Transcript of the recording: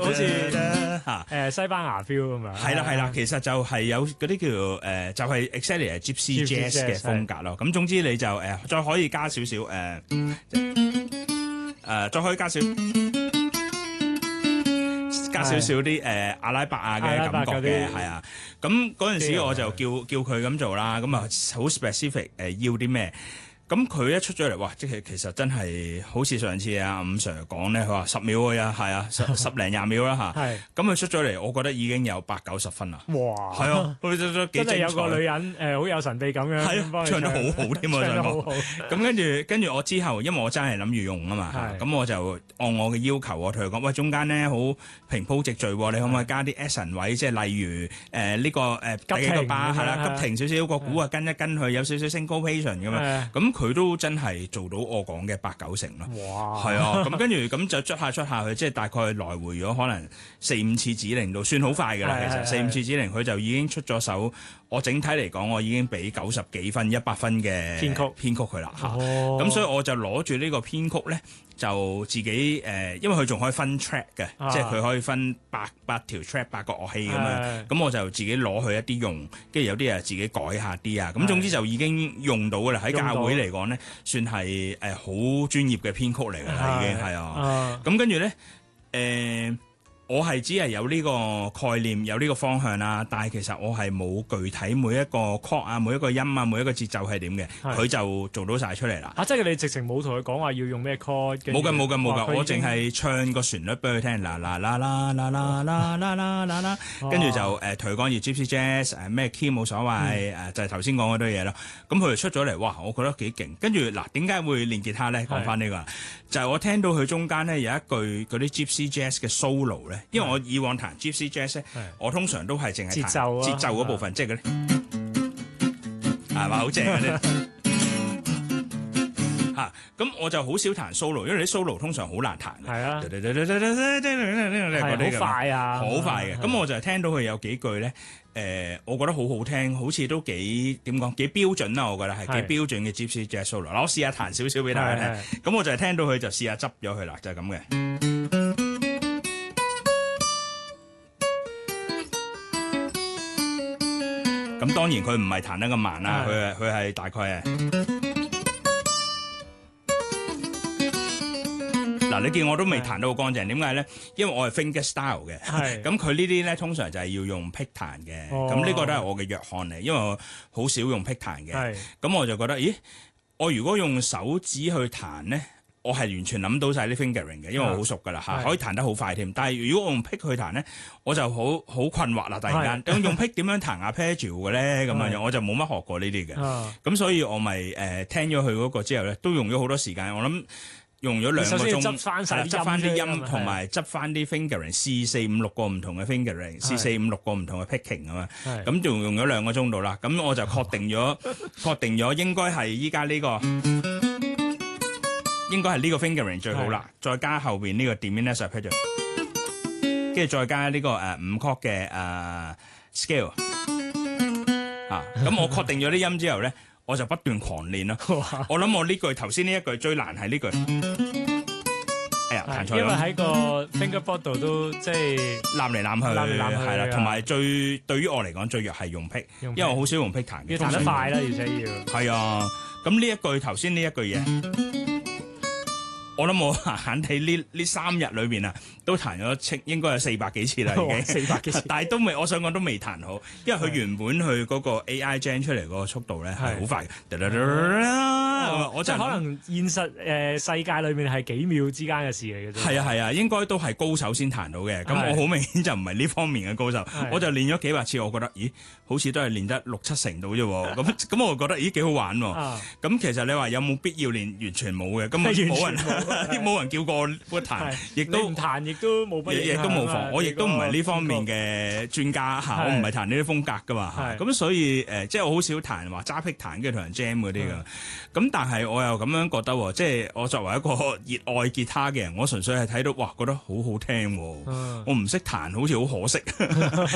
好似西班牙 feel 咁樣。 係啦，其實就係有嗰啲叫做就係 exactly 係 Gypsy Jazz 嘅風格咯。咁總之你就再可以加少少再可以加少啲阿拉伯嘅感覺嘅，係啊。咁嗰陣時我就叫佢咁做啦。咁啊好 specific 要啲咩？咁佢一出咗嚟，哇！即係其實真係好似上次阿伍 Sir 講咧，佢話10秒嘅係啊，十零廿秒啦嚇。係。咁佢出咗嚟，我覺得已經有80-90分啦。哇！係啊，佢都幾精彩。真係有個女人好有神秘感樣。係啊，唱得好好添啊！唱得好好。咁跟住我之後，因為我真係諗住用啊嘛，咁我就按我嘅要求，我同佢講：喂，中間咧好平鋪直敘，你可唔可以加啲 accent 位？即係例如呢個第幾個巴係啦，急停少少，個鼓啊跟一跟佢，有少少 syncopation 咁樣。咁佢都真係做到我講嘅8-9成啦。哇！係啊，咁跟住咁就捽下佢，即係大概來回咗可能4-5次指令都算好快㗎啦。其實4-5次指令佢就已經出咗首，我整體嚟講我已經俾90幾分、100分嘅編曲佢啦嚇。咁所以我就攞住呢個編曲咧，就自己因為佢仲可以分 track 嘅，即係佢可以分八條 track 8個樂器咁樣。咁我就自己攞去一啲用，跟住有啲自己改下啲啊。咁總之就已經用到㗎啦。喺教會嚟講咧，算係好專業嘅編曲嚟㗎啦，已經係啊。咁跟住咧我係只係有呢個概念，有呢個方向啦，但係其實我係冇具體每一個 chord 啊、每一個音啊、每一個節奏係點嘅，佢就做到晒出嚟啦。即係你直情冇同佢講話要用咩 chord？冇㗎，我淨係唱個旋律俾佢聽，啦啦啦啦啦啦啦啦啦啦啦，跟住就同佢講要 Gypsy Jazz 咩 key 冇所謂，就係頭先講嗰堆嘢咯。咁佢就出咗嚟，哇！我覺得幾勁。跟住嗱，點解會練吉他咧？講翻呢個，就係我聽到佢中間咧有一句嗰啲 Gypsy Jazz 嘅 solo 咧。因為我以往彈 Gypsy Jazz 咧，我通常都係淨係彈節奏嗰部分，即係嗰啲係嘛，好正嗰啲嚇。咁我就好少彈 solo，因為啲 solo 通常好難彈嘅。係啊，好快啊，好快嘅。咁我就聽到佢有幾句咧，我覺得好好聽，好似都幾點講幾標準啦。我覺得係幾標準嘅 Gypsy Jazz solo。嗱，我試下彈少少俾大家聽。咁我就係聽到佢就試下執咗佢啦，就係咁嘅。咁當然佢唔係彈得咁慢啦，佢係大概嗱，你見我都未彈到好乾淨，點解咧？因為我係 finger style 嘅，咁佢呢啲咧通常就係要用 pick 彈嘅，咁呢個都係我嘅弱項嚟，因為我好少用 pick 彈嘅，咁我就覺得，咦，我如果用手指去彈咧，我係完全諗到晒啲 fingering 嘅，因為我好熟噶啦嚇，可以彈得好快添。但係如果我用 pick 去彈咧，我就好困惑啦，突然間。咁用 pick 點樣彈arpeggio嘅咧？咁樣我就冇乜學過呢啲嘅。咁所以我咪聽咗佢嗰個之後咧，都用咗好多時間。我諗用咗2個鐘，執翻啲音同埋執翻啲 fingering，試4、5、6個唔同嘅 fingering，試4、5、6個唔同嘅 picking 咁樣。咁仲用咗2個鐘度啦。咁我就確定咗應該係依家呢個。應該係呢個 fingering 最好啦，再加後邊呢個 diminished arpeggio，跟住再加呢個5 chord 嘅scale 咁我確定咗啲音之後咧，我就不斷狂練啦。我諗我呢句頭先呢一句最難係呢句，彈錯，因為喺個 fingerboard 度都即係攬嚟攬去，係啦，同埋對於我嚟講最弱係用 pick，因為我好少用 pick 彈嘅，要彈得快啦，而且要係啊。咁呢一句頭先呢一句嘢。我諗我閒地呢3日裏邊啊，都彈咗應該有400幾次啦，已經400幾次，但係都未，我想講都未彈好，因為佢原本佢嗰個 AI gen 出嚟嗰個速度咧係好快嘅，我就可能現實世界裏面係幾秒之間嘅事嚟嘅啫。係啊，應該都係高手先彈到嘅。咁我好明顯就唔係呢方面嘅高手，我就練咗幾百次，我覺得咦，好似都係練得6-7成到啫。咁我覺得咦幾好玩喎。咁其實你話有冇必要練？完全冇嘅，咁冇人叫過我彈，亦都唔彈，亦都冇乜，亦都冇妨。我亦都唔係呢方面嘅專家嚇，我唔係彈呢啲風格噶嘛。咁所以即係我好少彈話揸 pick 彈，跟住同人 jam 嗰啲噶。咁但係我又咁樣覺得，即係我作為一個熱愛吉他嘅人，我純粹係睇到哇，覺得好好聽喎。我唔識彈，好似好可惜。